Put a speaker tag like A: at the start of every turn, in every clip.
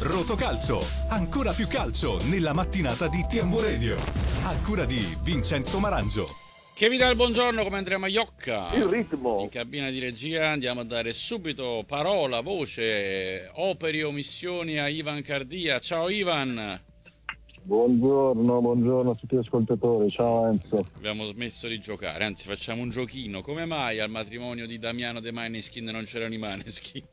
A: Rotocalcio, ancora più calcio nella mattinata di TMW Radio. A cura di Vincenzo Marangio.
B: Che vi dà il buongiorno come Andrea Maiocca.
C: Il ritmo.
B: In cabina di regia andiamo a dare subito parola, voce, operi o missioni a Ivan Cardia. Ciao Ivan.
C: Buongiorno a tutti gli ascoltatori, ciao Enzo.
B: Abbiamo smesso di giocare, anzi facciamo un giochino. Come mai al matrimonio di Damiano De Maneskin non c'erano i Maneskin?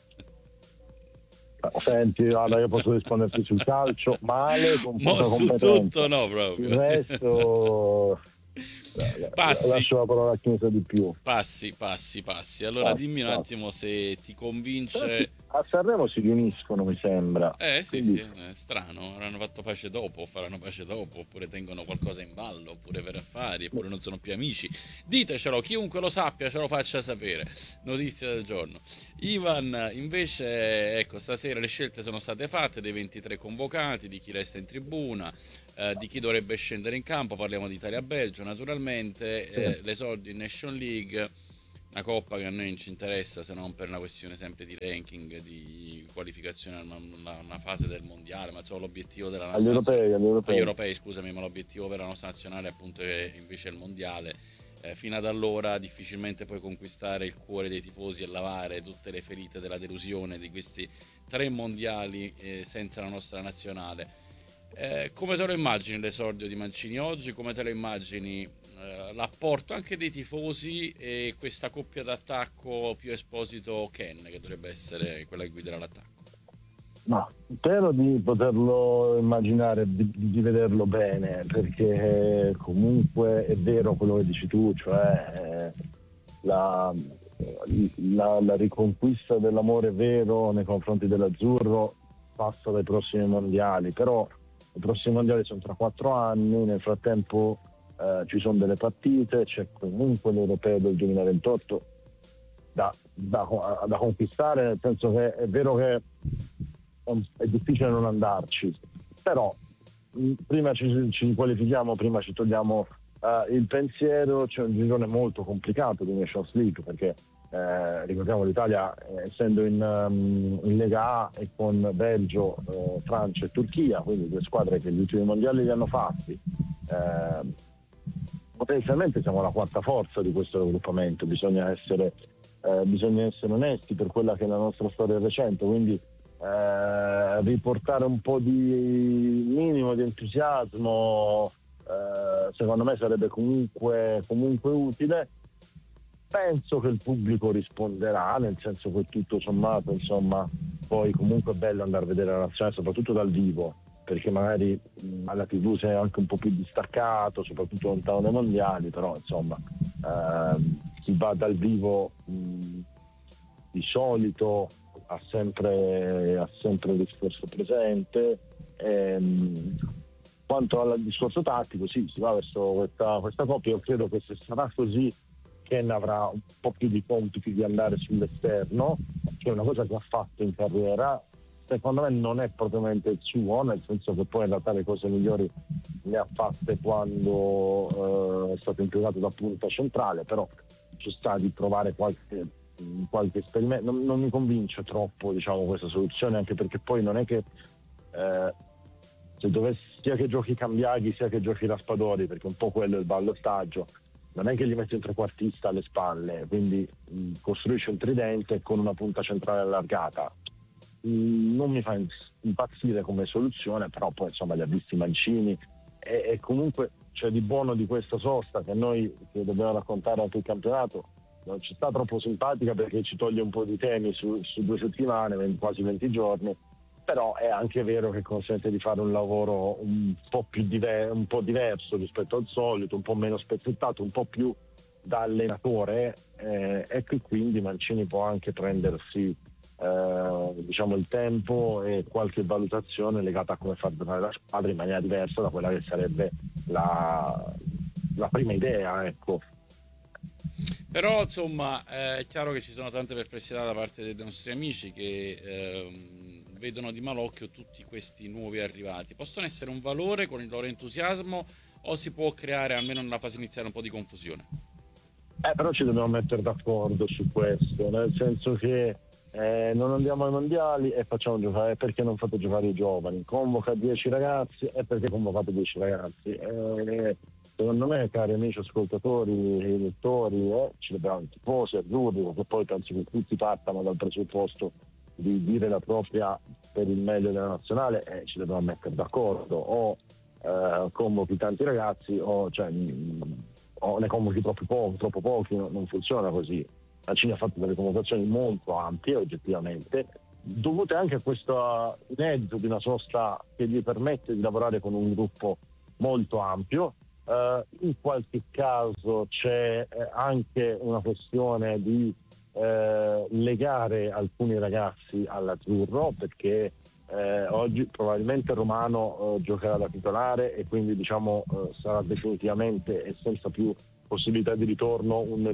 C: Senti, allora io posso risponderti sul calcio, male, con poca
B: su
C: competenza.
B: tutto no proprio.
C: Il resto...
B: Passi.
C: Lascio la parola a chi ne sa di più.
B: Passi. Allora dimmi un
C: passi.
B: attimo se ti convince.
C: A Sanremo si riuniscono, mi sembra.
B: Sì, è strano, avranno fatto pace dopo, faranno pace dopo, oppure tengono qualcosa in ballo, oppure per affari, oppure non sono più amici. Ditecelo, chiunque lo sappia ce lo faccia sapere. Notizia del giorno. Ivan, invece, ecco, stasera le scelte sono state fatte dei 23 convocati, di chi resta in tribuna, di chi dovrebbe scendere in campo. Parliamo di Italia-Belgio, naturalmente, l'esordio in Nation League. Una coppa che a noi non ci interessa se non per una questione sempre di ranking, di qualificazione a una fase del mondiale, ma insomma l'obiettivo della nostra
C: agli
B: europei, scusami, ma l'obiettivo per la nostra nazionale appunto è invece il mondiale. Fino ad allora difficilmente puoi conquistare il cuore dei tifosi e lavare tutte le ferite della delusione di questi 3 mondiali senza la nostra nazionale. Come te lo immagini l'esordio di Mancini oggi? Come te lo immagini l'apporto anche dei tifosi e questa coppia d'attacco più Esposito-Ken, che dovrebbe essere quella che guiderà l'attacco?
C: No, spero di poterlo immaginare, di vederlo bene, perché comunque è vero quello che dici tu, cioè la riconquista dell'amore vero nei confronti dell'azzurro passa dai prossimi mondiali, però i prossimi mondiali sono tra 4 anni, nel frattempo ci sono delle partite, c'è comunque l'Europeo del 2028 da conquistare, nel senso che è vero che è difficile non andarci, però prima ci qualifichiamo, prima ci togliamo il pensiero. C'è un girone molto complicato di Nations League, perché ricordiamo l'Italia essendo in Lega A e con Belgio, Francia e Turchia, quindi 2 squadre che gli ultimi mondiali li hanno fatti, potenzialmente siamo la 4ª forza di questo raggruppamento. Bisogna essere onesti per quella che è la nostra storia recente, quindi riportare un po' di minimo di entusiasmo secondo me sarebbe comunque utile. Penso che il pubblico risponderà, nel senso che tutto sommato, insomma, poi comunque è bello andare a vedere la nazionale, soprattutto dal vivo, perché magari alla TV sei anche un po' più distaccato, soprattutto lontano dai mondiali, però insomma chi va dal vivo di solito ha sempre il discorso presente. Quanto al discorso tattico, sì, si va verso questa coppia. Io credo che se sarà così Ken avrà un po' più di compiti di andare sull'esterno, che è una cosa che ha fatto in carriera. Secondo me non è propriamente il suo, nel senso che poi in realtà le cose migliori le ha fatte quando è stato impiegato da punta centrale, però ci sta di provare qualche esperimento. Non mi convince troppo, diciamo, questa soluzione, anche perché poi non è che se dovessi, sia che giochi Cambiaghi sia che giochi Raspadori, perché un po' quello è il ballottaggio, non è che gli metti un trequartista alle spalle, quindi costruisci un tridente con una punta centrale allargata. Non mi fa impazzire come soluzione, però poi insomma li ha visti Mancini e comunque c'è di buono di questa sosta che noi che dobbiamo raccontare anche il campionato non ci sta troppo simpatica, perché ci toglie un po' di temi su 2 settimane, quasi 20 giorni, però è anche vero che consente di fare un lavoro un po' più un po' diverso rispetto al solito, un po' meno spezzettato, un po' più da allenatore, e che quindi Mancini può anche prendersi diciamo il tempo e qualche valutazione legata a come far giocare la squadra in maniera diversa da quella che sarebbe la prima idea, ecco.
B: Però insomma è chiaro che ci sono tante perplessità da parte dei nostri amici che vedono di malocchio tutti questi nuovi arrivati. Possono essere un valore con il loro entusiasmo, o si può creare almeno nella fase iniziale un po' di confusione?
C: Però ci dobbiamo mettere d'accordo su questo, nel senso che non andiamo ai mondiali e facciamo giocare, perché non fate giocare i giovani, convoca 10 ragazzi e perché convocate 10 ragazzi. Secondo me, cari amici ascoltatori e lettori, ci dobbiamo, tifosi, azzurri, perché poi penso che tutti partano dal presupposto di dire la propria per il meglio della nazionale, e ci dobbiamo mettere d'accordo, o convochi tanti ragazzi o ne convochi troppo pochi, non funziona così. Mancini ha fatto delle convocazioni molto ampie oggettivamente, dovute anche a questo inedito di una sosta che gli permette di lavorare con un gruppo molto ampio. In qualche caso c'è anche una questione di legare alcuni ragazzi all'azzurro, perché oggi probabilmente Romano giocherà da titolare e quindi sarà definitivamente e senza più possibilità di ritorno un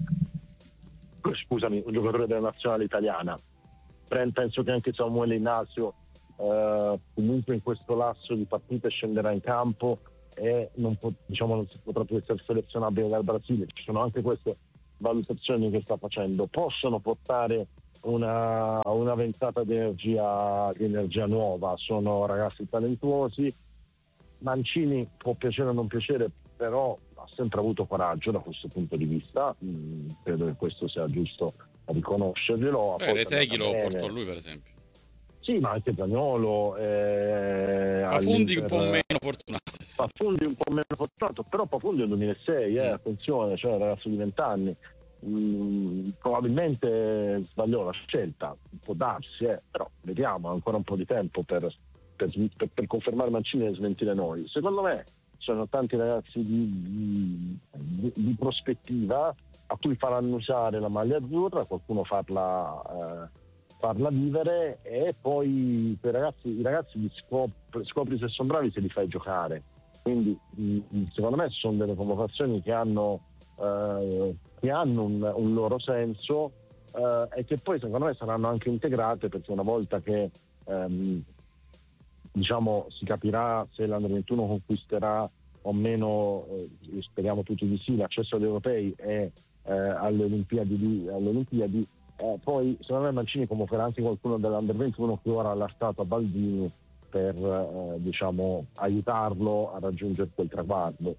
C: giocatore della nazionale italiana. Penso che anche Samuele Ignazio comunque in questo lasso di partite scenderà in campo e non si potrà più essere selezionabile dal Brasile. Ci sono anche queste valutazioni che sta facendo, possono portare una ventata di energia nuova. Sono ragazzi talentuosi. Mancini può piacere o non piacere, però ha sempre avuto coraggio da questo punto di vista, credo che questo sia giusto riconoscerglielo.
B: Reteghi lo portò lui, per esempio.
C: Sì, ma anche Zaniolo,
B: Pafundi un po' meno fortunato.
C: Pafundi un po' meno fortunato, però Pafundi è il 2006, attenzione, cioè ragazzo di 20 anni. Probabilmente sbagliò la scelta, può darsi, però vediamo, ancora un po' di tempo per confermare Mancini e smentire noi. Secondo me sono tanti ragazzi di prospettiva a cui faranno usare la maglia azzurra, qualcuno farla vivere, e poi i ragazzi scopri se sono bravi, se li fai giocare. Quindi secondo me sono delle convocazioni che hanno un loro senso, e che poi secondo me saranno anche integrate, perché una volta che si capirà se l'Under 21 conquisterà o meno, speriamo tutti di sì, l'accesso agli europei e alle Olimpiadi, poi secondo me Mancini convocherà anche qualcuno dell'Under 21 che ora ha lasciato a Baldini per aiutarlo a raggiungere quel traguardo.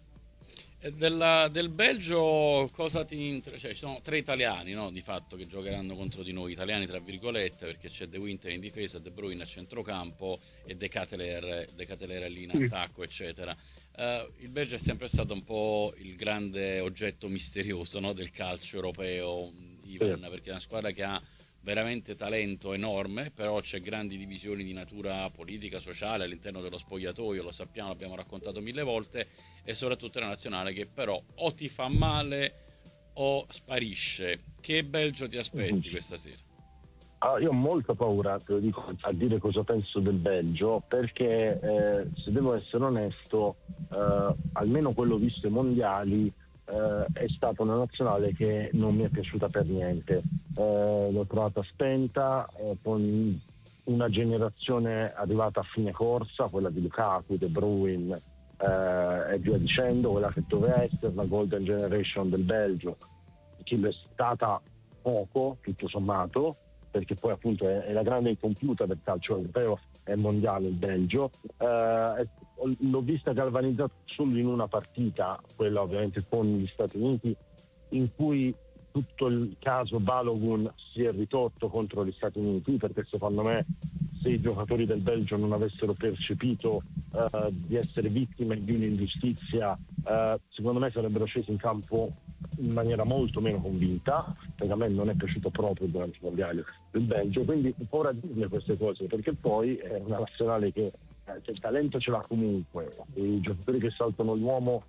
B: Del Belgio cosa ci sono 3 italiani, no, di fatto, che giocheranno contro di noi, italiani tra virgolette, perché c'è De Winter in difesa, De Bruyne a centrocampo e De Ketelaere lì in attacco, eccetera. Il Belgio è sempre stato un po' il grande oggetto misterioso, no, del calcio europeo, Ivan, perché è una squadra che ha veramente talento enorme, però c'è grandi divisioni di natura politica, sociale all'interno dello spogliatoio, lo sappiamo, l'abbiamo raccontato 1000 volte, e soprattutto è una nazionale che però o ti fa male o sparisce. Che Belgio ti aspetti questa sera?
C: Io ho molta paura, te lo dico, a dire cosa penso del Belgio, perché se devo essere onesto, almeno quello visto ai mondiali, è stata una nazionale che non mi è piaciuta per niente. L'ho trovata spenta, con una generazione arrivata a fine corsa, quella di Lukaku, De Bruyne e via dicendo, quella che doveva essere la Golden Generation del Belgio, che è stata poco, tutto sommato, perché poi appunto è la grande incompiuta del calcio europeo e mondiale il Belgio. L'ho vista galvanizzata solo in una partita, quella ovviamente con gli Stati Uniti, in cui tutto il caso Balogun si è ridotto contro gli Stati Uniti, perché secondo me se i giocatori del Belgio non avessero percepito di essere vittime di un'ingiustizia, secondo me sarebbero scesi in campo in maniera molto meno convinta, perché a me non è piaciuto proprio durante il mondiale del Belgio. Quindi ho paura di dirle queste cose, perché poi è una nazionale che il talento ce l'ha comunque, i giocatori che saltano l'uomo,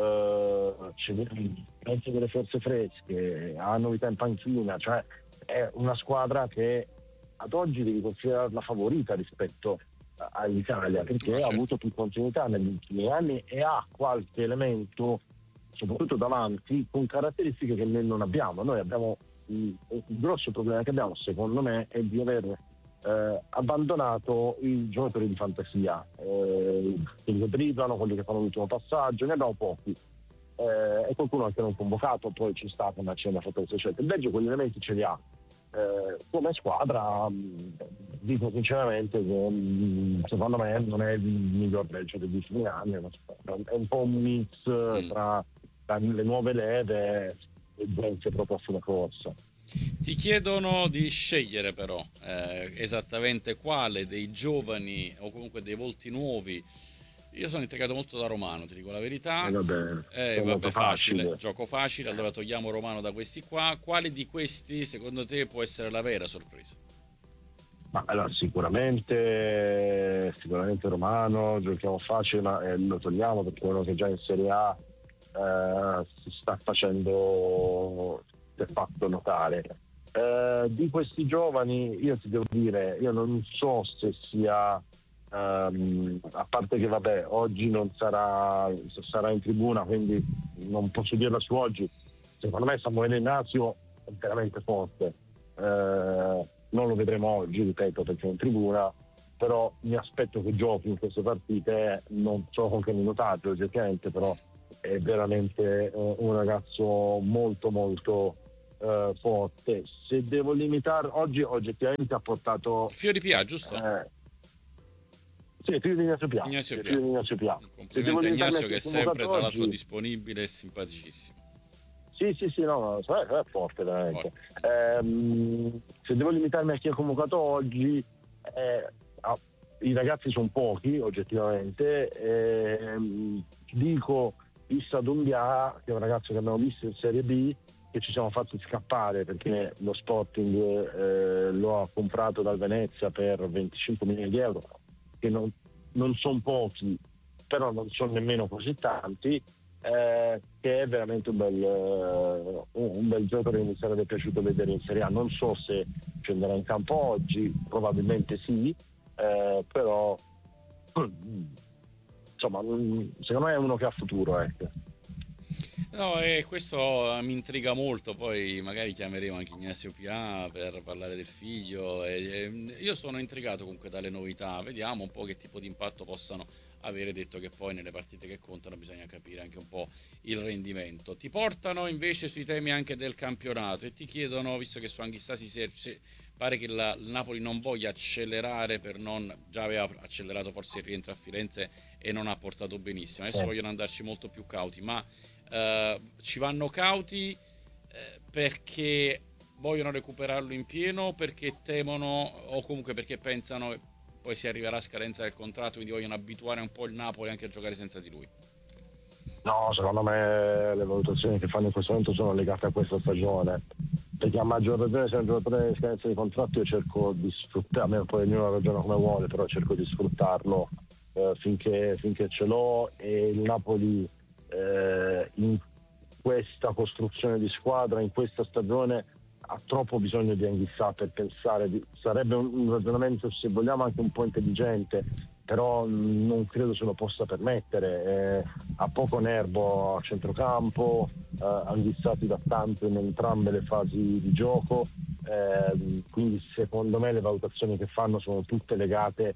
C: penso delle forze fresche, ha novità in panchina, cioè è una squadra che ad oggi devi considerarla favorita rispetto all'Italia, perché ha avuto più continuità negli ultimi anni e ha qualche elemento, soprattutto davanti, con caratteristiche che noi non abbiamo. Noi abbiamo il grosso problema che abbiamo, secondo me, è di aver abbandonato i giocatori di fantasia, quelli che driblano, quelli che fanno l'ultimo passaggio, ne abbiamo pochi, e qualcuno anche non convocato, poi ci sta, ma c'è una fatto queste scelte. Il Belgio quegli elementi ce li ha, come squadra dico sinceramente che secondo me non è il miglior calcio degli ultimi anni, è un po' un mix tra le nuove leve e gente proprio sulla corsa.
B: Ti chiedono di scegliere però esattamente quale dei giovani o comunque dei volti nuovi. Io sono intrigato molto da Romano, ti dico la verità. Vabbè, facile, gioco facile, allora togliamo Romano da questi qua. Quale di questi secondo te può essere la vera sorpresa?
C: Ma allora sicuramente Romano, giochiamo facile, ma lo togliamo perché uno che già in Serie A si sta facendo de fatto notare. Di questi giovani io ti devo dire, io non so se sia a parte che vabbè oggi non sarà in tribuna, quindi non posso dirla su oggi. Secondo me Samuele Ignazio è veramente forte, non lo vedremo oggi, ripeto, perché è in tribuna, però mi aspetto che giochi in queste partite, non so con che minutaggio oggettivamente, però è veramente un ragazzo molto molto forte. Se devo limitare, oggi oggettivamente ha portato
B: Fiori Pia, giusto?
C: Sì, più di Ignazio Pia.
B: Complimenti a Ignazio che è sempre tra l'altro disponibile e simpaticissimo.
C: Sì, no, è forte veramente. Se devo limitarmi a chi è convocato oggi, i ragazzi sono pochi oggettivamente. Dico Issa Doumbia, che è un ragazzo che abbiamo visto in Serie B, che ci siamo fatti scappare perché lo Sporting lo ha comprato dal Venezia per 25 milioni di euro, che non sono pochi, però non sono nemmeno così tanti, che è veramente un bel giocatore che mi sarebbe piaciuto vedere in Serie A. Non so se scenderà in campo oggi, probabilmente sì, però insomma secondo me è uno che ha futuro, ecco.
B: No, e questo mi intriga molto, poi magari chiameremo anche Ignazio Pia per parlare del figlio. Io sono intrigato comunque dalle novità, vediamo un po' che tipo di impatto possano avere, detto che poi nelle partite che contano bisogna capire anche un po' il rendimento. Ti portano invece sui temi anche del campionato e ti chiedono, visto che su Anghissà pare che il Napoli non voglia accelerare, già aveva accelerato forse il rientro a Firenze e non ha portato benissimo, adesso vogliono andarci molto più cauti, ma ci vanno cauti perché vogliono recuperarlo in pieno, perché temono o comunque perché pensano che poi si arriverà a scadenza del contratto, quindi vogliono abituare un po' il Napoli anche a giocare senza di lui?
C: No, secondo me le valutazioni che fanno in questo momento sono legate a questa stagione, perché a maggior ragione se è un giocatore in scadenza di contratto io cerco di sfruttarlo, poi ognuno ragiona come vuole, però cerco di sfruttarlo finché ce l'ho, e il Napoli in questa costruzione di squadra, in questa stagione ha troppo bisogno di Anghissà per pensare sarebbe un ragionamento, se vogliamo, anche un po' intelligente, però non credo se lo possa permettere. Ha poco nervo a centrocampo, Anghissà ti dà tanto in entrambe le fasi di gioco, quindi secondo me le valutazioni che fanno sono tutte legate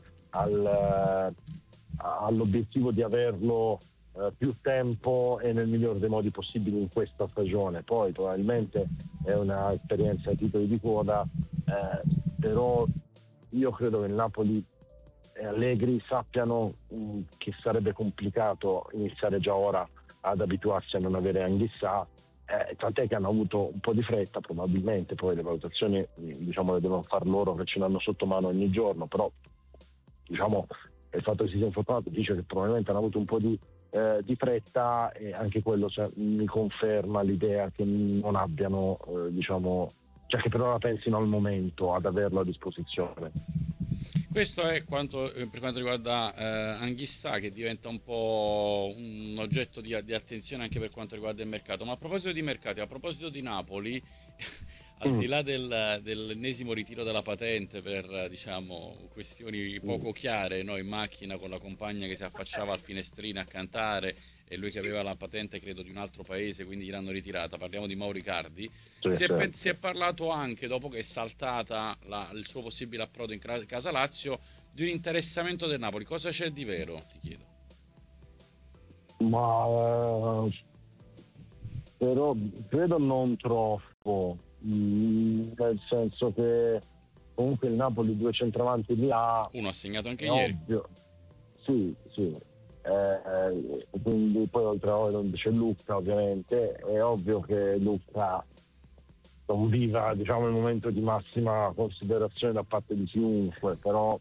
C: all'obiettivo di averlo più tempo e nel miglior dei modi possibili in questa stagione. Poi probabilmente è una esperienza ai titoli di coda, però io credo che il Napoli e Allegri sappiano che sarebbe complicato iniziare già ora ad abituarsi a non avere Anghissà, tant'è che hanno avuto un po' di fretta, probabilmente poi le valutazioni diciamo le devono far loro che ce l'hanno sotto mano ogni giorno, però diciamo il fatto che si sia informato dice che probabilmente hanno avuto un po' di fretta, e anche quello mi conferma l'idea che non abbiano cioè che per ora pensino al momento ad averlo a disposizione.
B: Questo è quanto per quanto riguarda Anghissà, che diventa un po' un oggetto di attenzione anche per quanto riguarda il mercato. Ma a proposito di mercati, a proposito di Napoli, al di là dell'ennesimo ritiro della patente per diciamo questioni poco chiare, no? In macchina con la compagna che si affacciava al finestrino a cantare e lui che aveva la patente credo di un altro paese, quindi gliel'hanno ritirata, parliamo di Mauro Icardi. Si è parlato anche, dopo che è saltata il suo possibile approdo in casa Lazio, di un interessamento del Napoli. Cosa c'è di vero, ti chiedo?
C: Ma però credo non troppo, nel senso che comunque il Napoli due centravanti li ha.
B: Uno ha segnato anche
C: è
B: ieri.
C: ovvio. Sì, quindi poi oltre a Oilon c'è Luca, ovviamente è ovvio che Luca non viva, diciamo, il momento di massima considerazione da parte di chiunque, però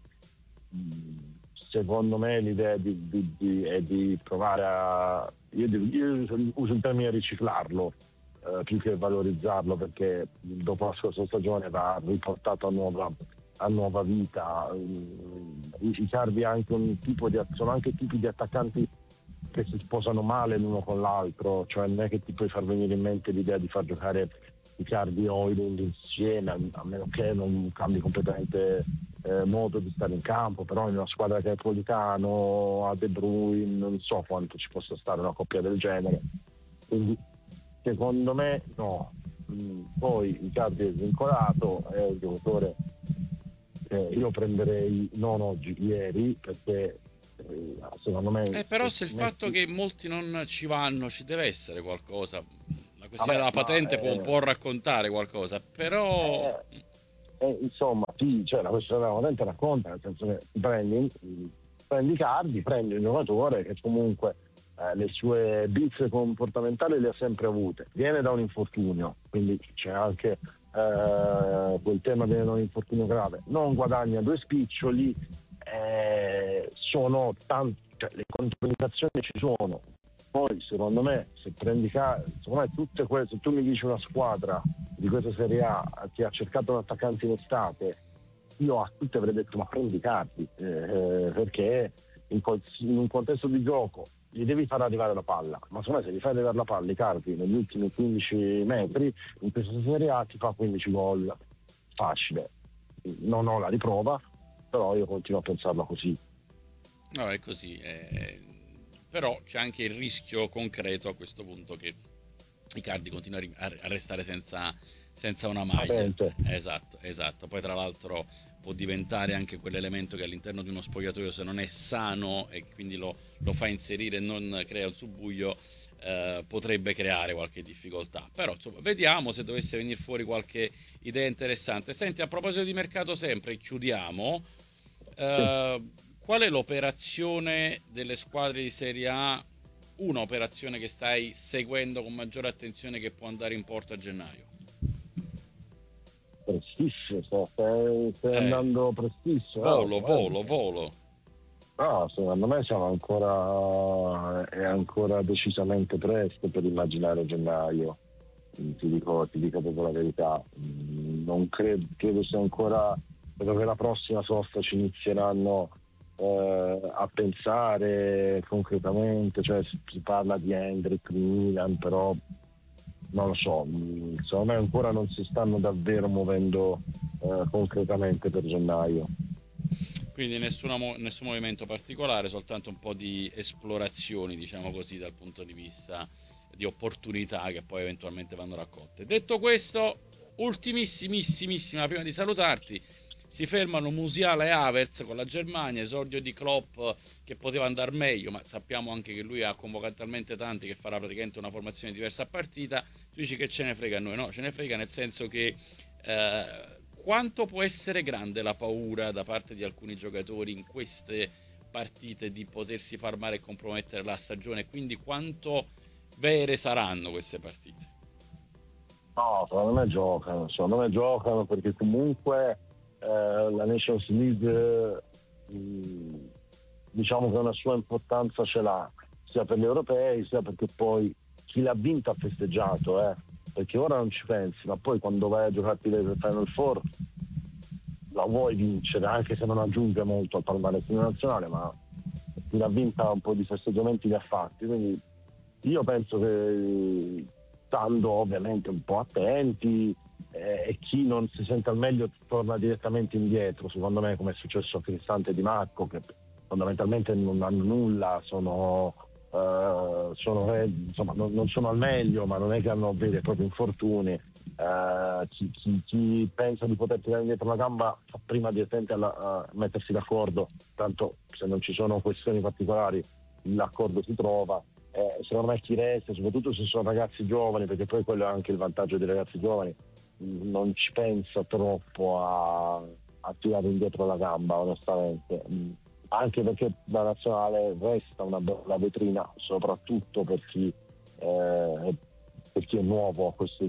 C: secondo me l'idea è di provare a io uso il termine riciclarlo più che valorizzarlo, perché dopo la scorsa stagione va riportato a nuova vita. Icardi è anche sono anche tipi di attaccanti che si sposano male l'uno con l'altro, cioè non è che ti puoi far venire in mente l'idea di far giocare Icardi e Højlund insieme, a meno che non cambi completamente modo di stare in campo, però in una squadra che è Politano, a De Bruyne, non so quanto ci possa stare una coppia del genere, quindi secondo me no. Poi Icardi è svincolato, è un giocatore io prenderei non oggi, ieri, perché secondo me
B: Però se il fatto che molti non ci vanno, ci deve essere qualcosa. La questione della patente può raccontare qualcosa, però
C: insomma sì, cioè la questione della patente racconta, nel senso che prendi Cardi, prendi un giocatore che comunque le sue bizze comportamentali le ha sempre avute, viene da un infortunio, quindi c'è anche quel tema viene da un infortunio grave, non guadagna due spiccioli, sono tanti, cioè, le controindicazioni ci sono. Poi secondo me se prendi secondo me tutte quelle, se tu mi dici una squadra di questa Serie A che ha cercato un attaccante in estate, io a tutte avrei detto ma prendi Cardi, perché in un contesto di gioco gli devi far arrivare la palla, ma secondo me se gli fai arrivare la palla Icardi negli ultimi 15 metri in questa Serie A ti fa 15 gol facile. Non ho la riprova, però io continuo a pensarla così.
B: no, è così. Però c'è anche il rischio concreto a questo punto che Icardi continua a restare senza una maglia. Esatto. Poi tra l'altro può diventare anche quell'elemento che all'interno di uno spogliatoio, se non è sano e quindi lo fa inserire e non crea il subbuglio, potrebbe creare qualche difficoltà. Però insomma, vediamo se dovesse venire fuori qualche idea interessante. Senti, a proposito di mercato sempre, chiudiamo. Qual è l'operazione delle squadre di Serie A? Una operazione che stai seguendo con maggiore attenzione che può andare in porto a gennaio?
C: Prestissimo, stai andando prestissimo.
B: Volo.
C: No, secondo me è ancora decisamente presto per immaginare gennaio. Ti dico proprio la verità. Non credo sia ancora, credo che la prossima sosta ci inizieranno a pensare concretamente, cioè si parla di Hendrik, Milan, però non lo so, secondo me ancora non si stanno davvero muovendo concretamente per gennaio.
B: Quindi nessun movimento particolare, soltanto un po' di esplorazioni, diciamo così, dal punto di vista di opportunità che poi eventualmente vanno raccolte. Detto questo, ultimissimissima prima di salutarti, si fermano Musiala e Havertz con la Germania, esordio di Klopp che poteva andare meglio, ma sappiamo anche che lui ha convocato talmente tanti che farà praticamente una formazione diversa a partita. Tu dici che ce ne frega a noi? No, ce ne frega nel senso che quanto può essere grande la paura da parte di alcuni giocatori in queste partite di potersi far male e compromettere la stagione, e quindi quanto vere saranno queste partite?
C: No, secondo me giocano perché comunque la Nations League diciamo che una sua importanza ce l'ha, sia per gli europei sia perché poi chi l'ha vinta ha festeggiato, perché ora non ci pensi, ma poi quando vai a giocarti le Final Four la vuoi vincere, anche se non aggiunge molto al palmarès nazionale, ma chi l'ha vinta un po' di festeggiamenti li ha fatti, quindi io penso che stando ovviamente un po' attenti, e chi non si sente al meglio torna direttamente indietro, secondo me, come è successo a Cristante e Di Marco, che fondamentalmente non hanno nulla, insomma, non sono al meglio, ma non è che hanno veri e propri infortuni. Chi pensa di poter tirare indietro la gamba fa prima direttamente a mettersi d'accordo, tanto se non ci sono questioni particolari l'accordo si trova. Secondo me chi resta, soprattutto se sono ragazzi giovani, perché poi quello è anche il vantaggio dei ragazzi giovani, non ci pensa troppo a tirare indietro la gamba, onestamente. Anche perché la nazionale resta una bella vetrina, soprattutto per chi è nuovo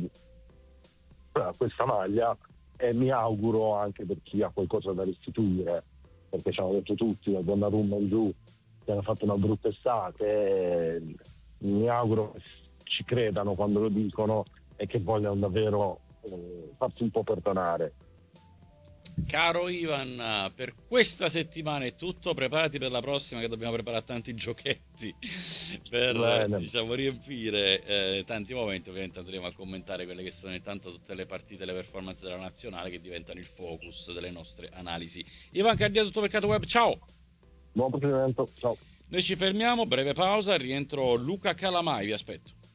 C: a questa maglia, e mi auguro anche per chi ha qualcosa da restituire, perché ci hanno detto tutti da Donnarumma in giù che hanno fatto una brutta estate, mi auguro che ci credano quando lo dicono e che vogliano davvero farsi un po' perdonare.
B: Caro Ivan, per questa settimana è tutto, preparati per la prossima che dobbiamo preparare tanti giochetti per
C: Bene.
B: diciamo riempire tanti momenti. Ovviamente andremo a commentare quelle che sono intanto tutte le partite, le performance della nazionale che diventano il focus delle nostre analisi. Ivan Cardia, tutto per Cato Web, ciao!
C: Buon proseguimento, ciao.
B: Noi ci fermiamo, breve pausa, rientro Luca Calamai, vi aspetto.